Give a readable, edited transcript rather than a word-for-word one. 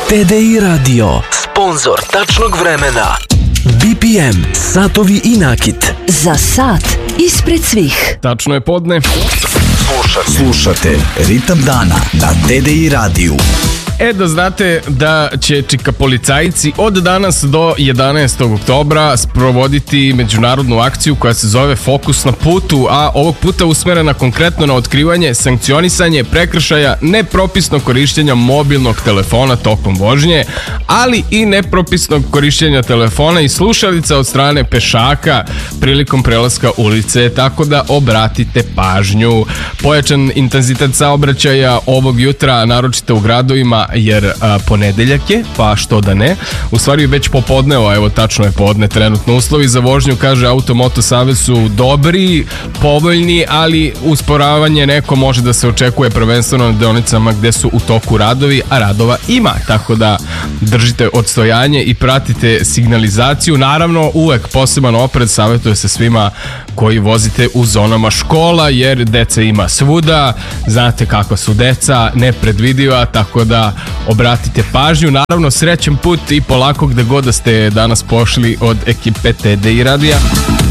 TDI Radio, sponzor tačnog vremena. BPM, satovi i nakit. Za sat ispred svih. Tačno je podne. Slušate Ritam dana na TDI radiju. Da znate da će čika policajci od danas do 11. oktobra sprovoditi međunarodnu akciju koja se zove Fokus na putu, a ovog puta usmerena konkretno na otkrivanje, sankcionisanje prekršaja nepropisnog korišćenja mobilnog telefona tokom vožnje, ali i nepropisnog korišćenja telefona i slušalica od strane pešaka prilikom prelaska ulice, tako da obratite pažnju. Pojačan intenzitet saobraćaja ovog jutra, naročito u gradovima, jer ponedeljak je, pa što da ne. U stvari već popodneo, evo tačno je podne trenutno. Uslovi za vožnju, kaže Automoto Savez, su dobri, povoljni, ali usporavanje neko može da se očekuje prvenstveno na deonicama gde su u toku radovi, a radova ima, tako da držite odstojanje i pratite signalizaciju. Naravno, uvek poseban oprez savjetuje se svima koji vozite u zonama škola, jer deca ima svuda, znate kakva su deca, nepredvidiva, tako da obratite pažnju. Naravno, srećan put i polako gde god da ste danas pošli od ekipe TDI radija.